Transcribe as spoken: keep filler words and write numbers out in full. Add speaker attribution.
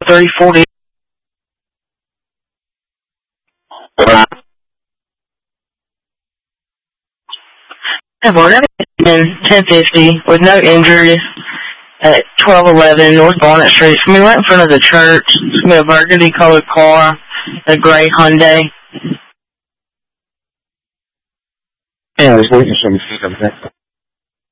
Speaker 1: thirty forty. We're in ten fifty with no injuries at twelve eleven North Bonnet Street. It's going to be right in front of the church. It's going to be a burgundy colored car, a gray Hyundai.
Speaker 2: Yeah, I was waiting for somebody to come back.